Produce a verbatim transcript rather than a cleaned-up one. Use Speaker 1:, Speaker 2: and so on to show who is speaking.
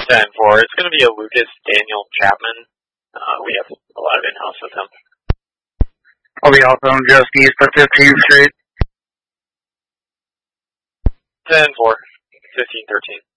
Speaker 1: ten four. It's going to be a Lucas Daniel Chapman. Uh, we have a lot of in-house with him.
Speaker 2: I'll be also on just east of fifteenth Street.
Speaker 1: ten four. fifteen thirteen.